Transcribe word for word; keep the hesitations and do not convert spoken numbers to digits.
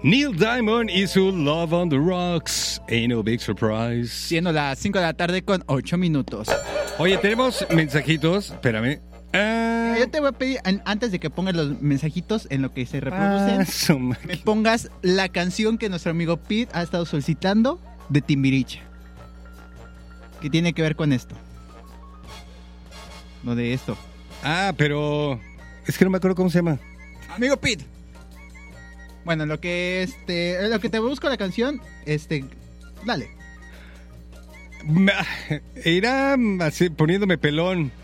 Neil Diamond y su Love on the Rocks. Ain't no big surprise. Siendo las cinco de la tarde con ocho minutos. Oye, tenemos mensajitos. Espérame. Ah, Yo te voy a pedir, an- antes de que pongas los mensajitos en lo que se reproducen, ah, su ma- me pongas la canción que nuestro amigo Pete ha estado solicitando de Timbiriche. Que tiene que ver con esto. Lo de esto. Ah, pero es que no me acuerdo cómo se llama. Amigo Pete. Bueno, lo que este, lo que te busco la canción, este, dale. Ma- Irá así poniéndome pelón.